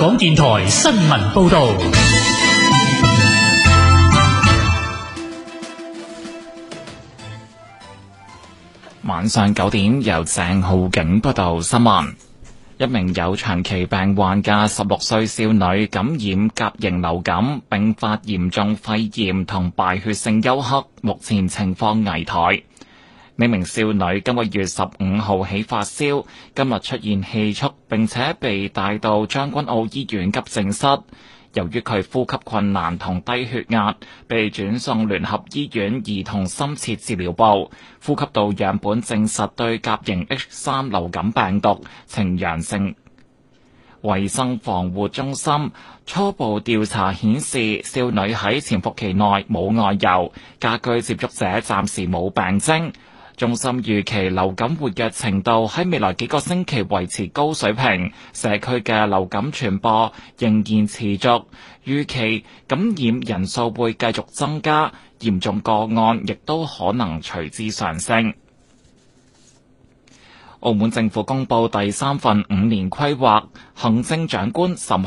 港電台新聞報道。 晚上9點，由鄭浩景報道新聞。一名有長期病患嘅16歲少女感染甲型流感，並發嚴重肺炎同敗血性休克，目前情況危殆。呢名少女今個月15號起發燒，今日出現氣促，並且被帶到將軍澳醫院急症室。由於佢呼吸困難同低血壓，被轉送聯合醫院兒童深切治療部。呼吸道樣本證實對甲型 H3 流感病毒呈陽性。衛生防護中心初步調查顯示，少女喺潛伏期內冇外遊，家居接觸者暫時冇病徵。中心預期流感活躍程度喺未來幾個星期維持高水平，社區嘅流感傳播仍然持續，預期感染人數會繼續增加，嚴重個案亦都可能隨之上升。澳門政府公布第3份5年規劃，行政長官岑